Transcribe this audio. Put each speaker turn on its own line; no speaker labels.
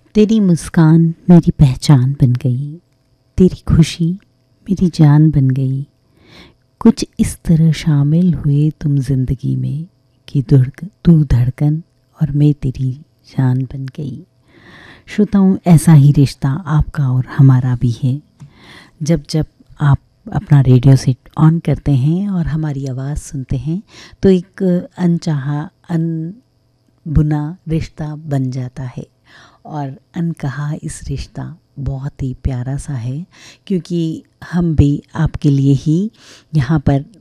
तेरी मुस्कान मेरी पहचान बन गई, तेरी खुशी मेरी जान बन गई। कुछ इस तरह शामिल हुए तुम ज़िंदगी में कि तू धड़कन और मैं तेरी जान बन गई। श्रोताओं, ऐसा ही रिश्ता आपका और हमारा भी है। जब जब आप अपना रेडियो सेट ऑन करते हैं और हमारी आवाज़ सुनते हैं तो एक अनचाहा अनबुना रिश्ता बन जाता है। और अनकहा इस रिश्ता बहुत ही प्यारा सा है, क्योंकि हम भी आपके लिए ही यहाँ पर